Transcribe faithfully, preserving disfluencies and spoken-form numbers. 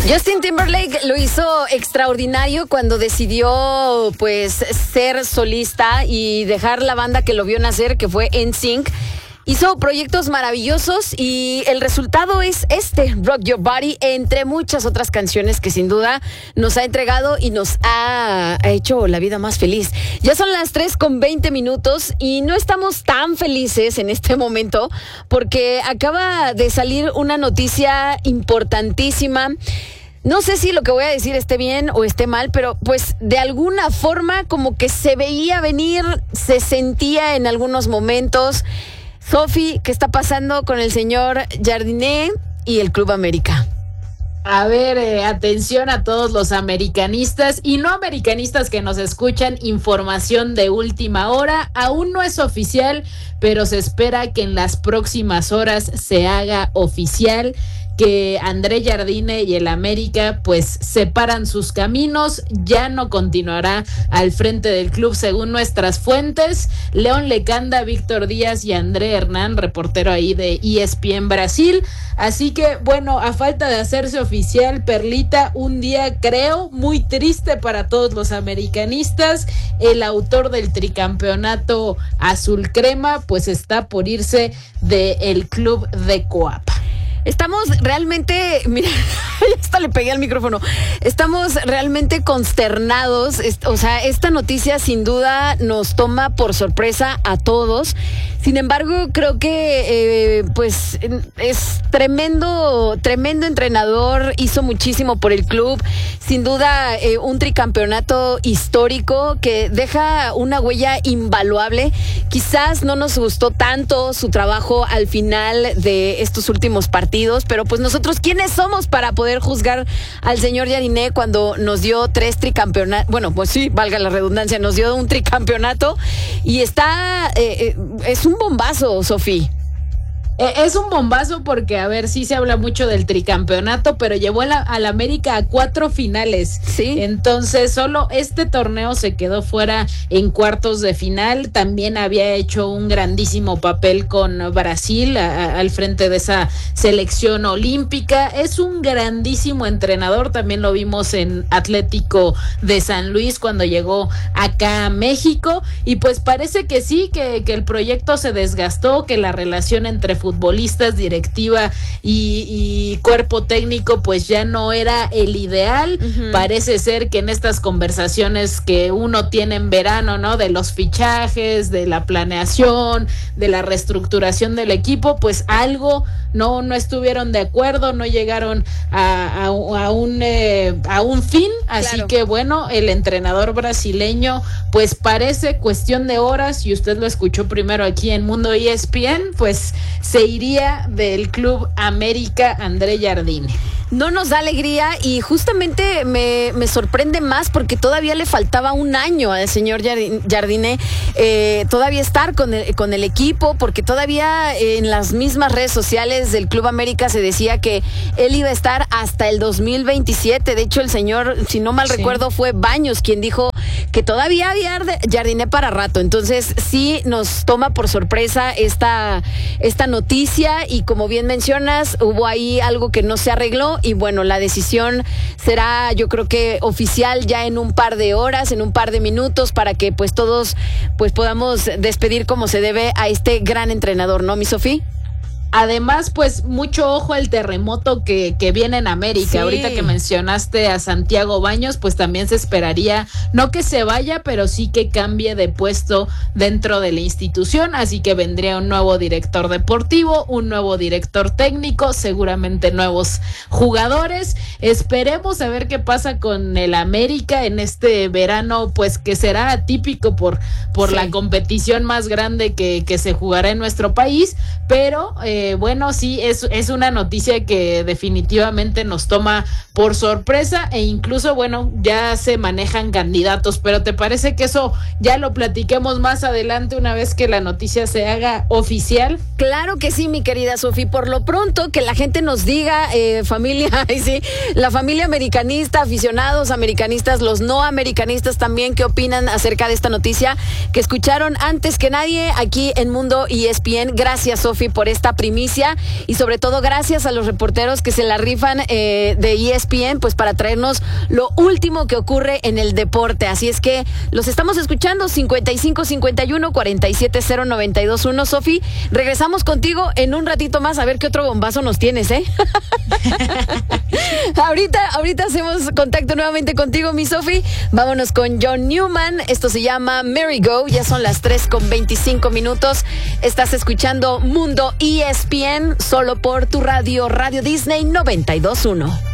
Justin Timberlake lo hizo extraordinario cuando decidió pues ser solista y dejar la banda que lo vio nacer, que fue N Sync. Hizo proyectos maravillosos y el resultado es este, Rock Your Body, entre muchas otras canciones que sin duda nos ha entregado y nos ha hecho la vida más feliz. Ya son las tres con veinte minutos y no estamos tan felices en este momento porque acaba de salir una noticia importantísima. No sé si lo que voy a decir esté bien o esté mal, pero pues de alguna forma como que se veía venir, se sentía en algunos momentos. Sofi, ¿qué está pasando con el señor Jardiné y el Club América? A ver, eh, atención a todos los americanistas y no americanistas que nos escuchan, información de última hora, aún no es oficial, pero se espera que en las próximas horas se haga oficial que André Jardine y el América pues separan sus caminos, ya no continuará al frente del club según nuestras fuentes. León Lecanda, Víctor Díaz y André Hernán, reportero ahí de E S P N Brasil. Así que bueno, a falta de hacerse oficial, Perlita, un día creo muy triste para todos los americanistas. El autor del tricampeonato azul crema pues está por irse del club de Coapa. Estamos realmente, mira, hasta le pegué al micrófono, estamos realmente consternados, o sea, esta noticia sin duda nos toma por sorpresa a todos. Sin embargo, creo que eh, pues es tremendo, tremendo entrenador, hizo muchísimo por el club, sin duda eh, un tricampeonato histórico que deja una huella invaluable. Quizás no nos gustó tanto su trabajo al final de estos últimos partidos, pero pues nosotros, ¿quiénes somos para poder juzgar al señor Jardine cuando nos dio tres tricampeonatos? Bueno, pues sí, valga la redundancia, nos dio un tricampeonato y está, eh, eh, es un bombazo, Sofi. Es un bombazo porque, a ver, sí se habla mucho del tricampeonato, pero llevó a la, a la América a cuatro finales. Sí. Entonces, solo este torneo se quedó fuera en cuartos de final. También había hecho un grandísimo papel con Brasil a, a, al frente de esa selección olímpica. Es un grandísimo entrenador. También lo vimos en Atlético de San Luis cuando llegó acá a México. Y pues parece que sí, que, que el proyecto se desgastó, que la relación entre futbolistas, directiva y, y cuerpo técnico pues ya no era el ideal. Uh-huh. Parece ser que en estas conversaciones que uno tiene en verano, ¿no? De los fichajes, de la planeación, de la reestructuración del equipo, pues algo no, no estuvieron de acuerdo, no llegaron a, a, a un eh, a un fin, así claro. Que bueno, el entrenador brasileño pues parece cuestión de horas, y usted lo escuchó primero aquí en Mundo E S P N, pues se iría del Club América André Jardine. No nos da alegría y justamente me, me sorprende más porque todavía le faltaba un año al señor Jardine eh, todavía estar con el, con el equipo, porque todavía en las mismas redes sociales del Club América se decía que él iba a estar hasta el dos mil veintisiete. De hecho, el señor, si no mal sí. recuerdo, fue Baños quien dijo que todavía había Jardine para rato. Entonces sí nos toma por sorpresa esta, esta noticia, y como bien mencionas, hubo ahí algo que no se arregló. Y bueno, la decisión será, yo creo que oficial ya en un par de horas, en un par de minutos, para que pues todos pues podamos despedir como se debe a este gran entrenador, ¿no, mi Sofía? Además, pues mucho ojo al terremoto que, que viene en América. Sí. Ahorita que mencionaste a Santiago Baños, pues también se esperaría, no que se vaya, pero sí que cambie de puesto dentro de la institución. Así que vendría un nuevo director deportivo, un nuevo director técnico, seguramente nuevos jugadores. Esperemos a ver qué pasa con el América en este verano, pues que será atípico por, por sí. la competición más grande que, que se jugará en nuestro país, pero eh, Eh, bueno, sí, es, es una noticia que definitivamente nos toma por sorpresa, e incluso, bueno, ya se manejan candidatos, pero ¿te parece que eso ya lo platiquemos más adelante una vez que la noticia se haga oficial? Claro que sí, mi querida Sofi. Por lo pronto, que la gente nos diga, eh, familia, sí, la familia americanista, aficionados americanistas, los no americanistas también, ¿qué opinan acerca de esta noticia que escucharon antes que nadie aquí en Mundo E S P N? Gracias, Sofi, por esta primicia y sobre todo gracias a los reporteros que se la rifan eh, de E S P N, pues para traernos lo último que ocurre en el deporte. Así es que los estamos escuchando, cincuenta y cinco cincuenta y uno cuarenta y siete cero noventa y dos uno. Sofi, regresamos contigo en un ratito más a ver qué otro bombazo nos tienes, ¿eh? ahorita, ahorita hacemos contacto nuevamente contigo, mi Sofi. Vámonos con John Newman. Esto se llama Merry Go. Ya son las tres con veinticinco minutos. Estás escuchando Mundo E S P N solo por tu radio, Radio Disney noventa y dos uno.